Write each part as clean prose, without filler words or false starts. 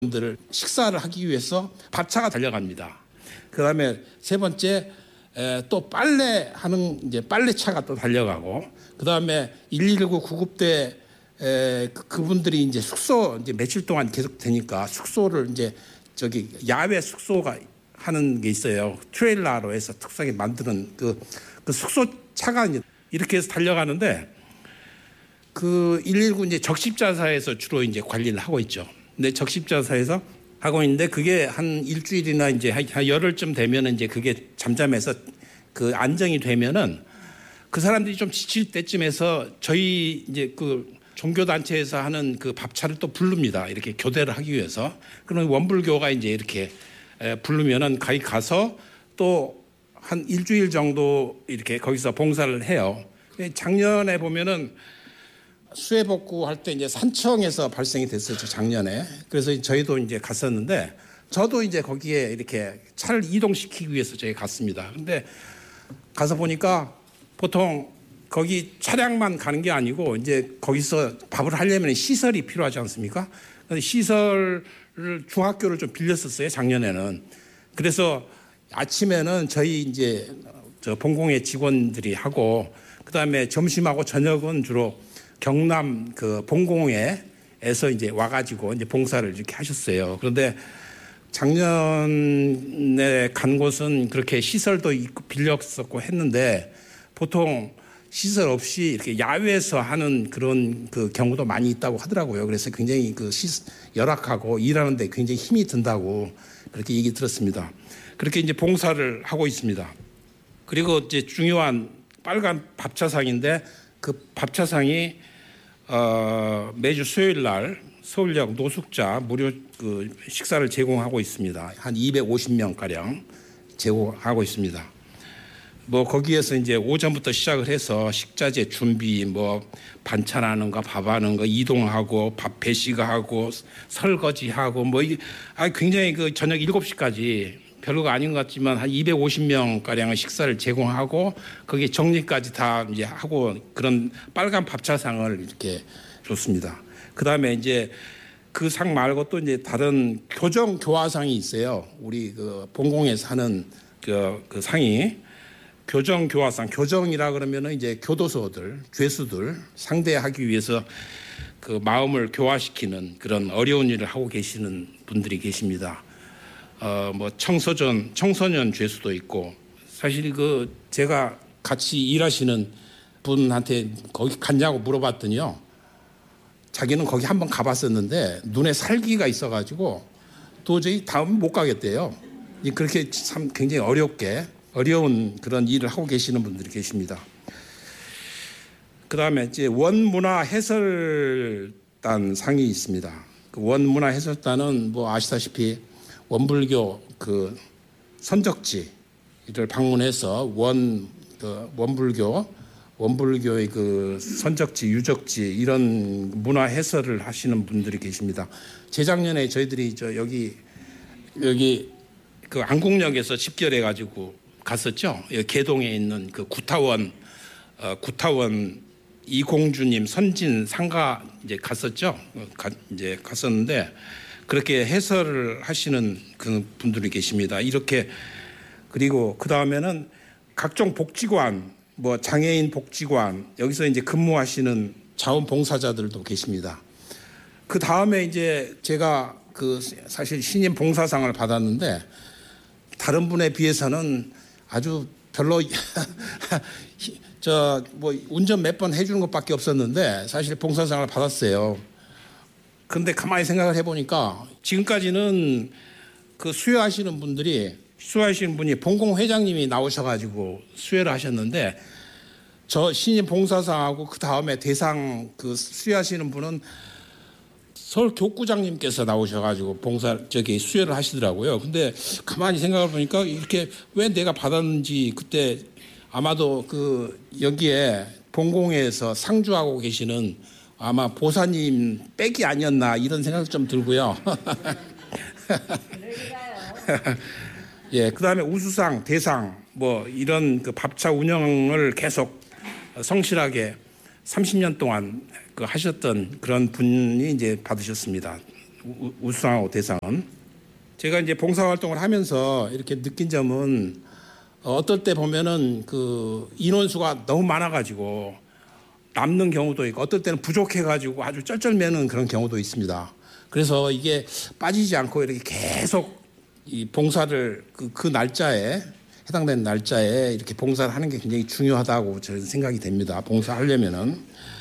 분들을 식사를 하기 위해서 밥차가 달려갑니다. 그 다음에 세 번째 또 빨래하는 이제 빨래차가 또 달려가고, 그 다음에 119 구급대 그분들이 이제 숙소 이제 며칠 동안 계속 되니까 숙소를 이제 저기 야외 숙소가 하는 게 있어요. 트레일러로 해서 특수하게 만드는 그 숙소 차가 이렇게 해서 달려가는데, 그 119 이제 적십자사에서 주로 이제 관리를 하고 있죠. 근데 적십자사에서 하고 있는데 그게 한 일주일이나 이제 한 열흘쯤 되면은 이제 그게 잠잠해서 그 안정이 되면은 그 사람들이 좀 지칠 때쯤에서 저희 이제 그 종교단체에서 하는 그 밥차를 또 부릅니다. 이렇게 교대를 하기 위해서. 그러면 원불교가 이제 이렇게 부르면은 거기 가서 또 한 일주일 정도 이렇게 거기서 봉사를 해요. 작년에 보면은 수해복구 할 때 이제 산청에서 발생이 됐었죠, 작년에. 그래서 저희도 이제 갔었는데, 저도 이제 거기에 이렇게 차를 이동시키기 위해서 저희 갔습니다. 근데 가서 보니까 보통 거기 차량만 가는 게 아니고 이제 거기서 밥을 하려면 시설이 필요하지 않습니까? 시설을 중학교를 좀 빌렸었어요, 작년에는. 그래서 아침에는 저희 이제 저 본공회 직원들이 하고, 그다음에 점심하고 저녁은 주로 경남 그 본공회에서 이제 와가지고 이제 봉사를 이렇게 하셨어요. 그런데 작년에 간 곳은 그렇게 시설도 있고 빌렸었고 했는데, 보통 시설 없이 이렇게 야외에서 하는 그런 그 경우도 많이 있다고 하더라고요. 그래서 굉장히 그 열악하고 일하는데 굉장히 힘이 든다고 그렇게 얘기 들었습니다. 그렇게 이제 봉사를 하고 있습니다. 그리고 이제 중요한 빨간 밥차상인데, 그 밥차상이 매주 수요일 날 서울역 노숙자 무료 그 식사를 제공하고 있습니다. 한 250명 가량 제공하고 있습니다. 뭐 거기에서 이제 오전부터 시작을 해서 식자재 준비, 뭐 반찬하는 거, 밥하는 거, 이동하고 밥 배식하고 설거지하고 뭐 굉장히 그 저녁 7시까지 별로가 아닌 것 같지만 한 250명 가량의 식사를 제공하고 거기에 정리까지 다 이제 하고, 그런 빨간 밥차상을 이렇게 줬습니다. 그 다음에 이제 그 상 말고 또 이제 다른 교정 교화상이 있어요. 우리 그 본공에서 하는 그 상이 교정 교화상. 교정이라 그러면은 이제 교도소들, 죄수들 상대하기 위해서 그 마음을 교화시키는 그런 어려운 일을 하고 계시는 분들이 계십니다. 뭐 청소년 죄수도 있고, 사실 그 제가 같이 일하시는 분한테 거기 갔냐고 물어봤더니요, 자기는 거기 한번 가봤었는데 눈에 살기가 있어가지고 도저히 다음 못 가겠대요. 그렇게 참 굉장히 어려운 그런 일을 하고 계시는 분들이 계십니다. 그 다음에 이제 원문화 해설단 상이 있습니다. 그 원문화 해설단은 뭐 아시다시피 원불교 그 선적지를 방문해서 원불교의 그 선적지, 유적지 이런 문화 해설을 하시는 분들이 계십니다. 재작년에 저희들이 여기 그 안국역에서 집결해 가지고 갔었죠. 개동에 있는 그 구타원 이공주님 선진 상가 이제 갔었죠. 이제 갔었는데 그렇게 해설을 하시는 그 분들이 계십니다. 이렇게. 그리고 그 다음에는 각종 복지관, 뭐 장애인 복지관, 여기서 이제 근무하시는 자원봉사자들도 계십니다. 그 다음에 이제 제가 그 사실 신임 봉사상을 받았는데, 다른 분에 비해서는 아주 별로 뭐 운전 몇 번 해주는 것밖에 없었는데 사실 봉사상을 받았어요. 그런데 가만히 생각을 해보니까 지금까지는 그 수여하시는 분이 본공 회장님이 나오셔가지고 수여를 하셨는데, 저 신임 봉사상하고 그 다음에 대상 그 수여하시는 분은 서울 교구장님께서 나오셔가지고 수여를 하시더라고요. 근데 가만히 생각을 보니까 이렇게 왜 내가 받았는지, 그때 아마도 그 여기에 본공회에서 상주하고 계시는 아마 보사님 빽이 아니었나 이런 생각이 좀 들고요. 예, 그 다음에 우수상, 대상, 뭐 이런 그 밥차 운영을 계속 성실하게 30년 동안 그 하셨던 그런 분이 이제 받으셨습니다. 우수상하고 대상은. 제가 이제 봉사활동을 하면서 이렇게 느낀 점은 어떨 때 보면은 그 인원수가 너무 많아가지고 남는 경우도 있고 어떨 때는 부족해가지고 아주 쩔쩔매는 그런 경우도 있습니다. 그래서 이게 빠지지 않고 이렇게 계속 이 봉사를 그 날짜에 해당되는 날짜에 이렇게 봉사를 하는 게 굉장히 중요하다고 저는 생각이 됩니다. 봉사하려면은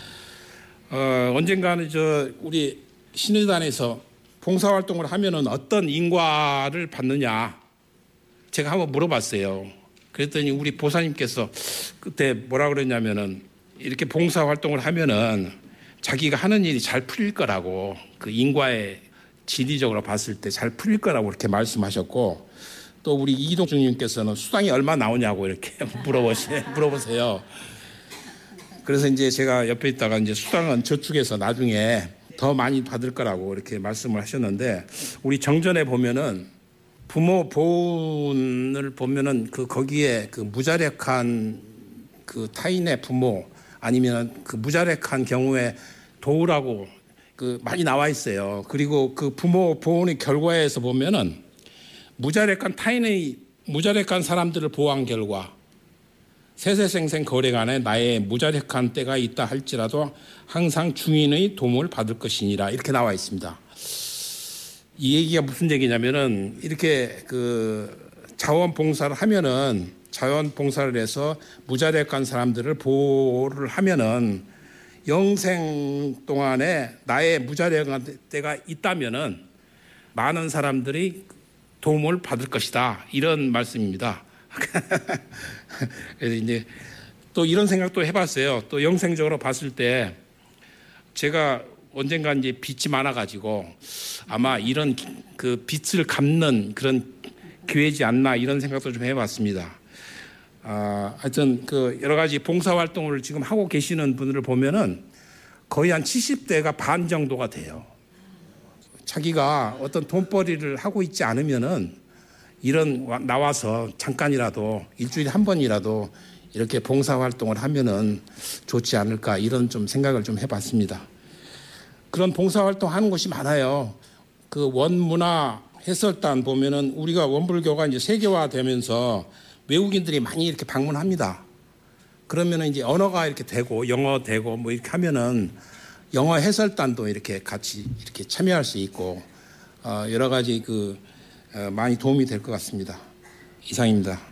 언젠가는 우리 신의단에서 봉사활동을 하면은 어떤 인과를 받느냐 제가 한번 물어봤어요. 그랬더니 우리 보사님께서 그때 뭐라 그랬냐면은 이렇게 봉사활동을 하면은 자기가 하는 일이 잘 풀릴 거라고 그 인과에 지리적으로 봤을 때 잘 풀릴 거라고 이렇게 말씀하셨고 또 우리 이동중님께서는 수당이 얼마 나오냐고 이렇게 물어보세요. 그래서 이제 제가 옆에 있다가 이제 수당은 저축해서 나중에 더 많이 받을 거라고 이렇게 말씀을 하셨는데 우리 정전에 보면은 부모 보훈을 보면은 거기에 그 무자력한 그 타인의 부모 아니면 그 무자력한 경우에 도우라고 많이 나와 있어요. 그리고 그 부모 보훈의 결과에서 보면은 무자력한 사람들을 보호한 결과 세세생생 거래간에 나의 무자력한 때가 있다 할지라도 항상 중인의 도움을 받을 것이니라 이렇게 나와 있습니다. 이 얘기가 무슨 얘기냐면은 이렇게 자원봉사를 하면은 자원봉사를 해서 무자력한 사람들을 보호를 하면은 영생 동안에 나의 무자력한 때가 있다면은 많은 사람들이 도움을 받을 것이다 이런 말씀입니다. 그래서 이제 또 이런 생각도 해봤어요. 또 영생적으로 봤을 때 제가 언젠가 이제 빚이 많아가지고 아마 이런 그 빚을 갚는 그런 기회지 않나 이런 생각도 좀 해봤습니다. 하여튼 여러 가지 봉사활동을 지금 하고 계시는 분들을 보면은 거의 한 70대가 반 정도가 돼요. 자기가 어떤 돈벌이를 하고 있지 않으면은 나와서 잠깐이라도 일주일에 한 번이라도 이렇게 봉사활동을 하면은 좋지 않을까 이런 좀 생각을 좀 해봤습니다. 그런 봉사활동 하는 곳이 많아요. 원문화 해설단 보면은 우리가 원불교가 이제 세계화되면서 외국인들이 많이 이렇게 방문합니다. 그러면은 이제 언어가 이렇게 되고 영어 되고 뭐 이렇게 하면은 영어 해설단도 이렇게 같이 이렇게 참여할 수 있고 여러 가지 많이 도움이 될 것 같습니다. 이상입니다.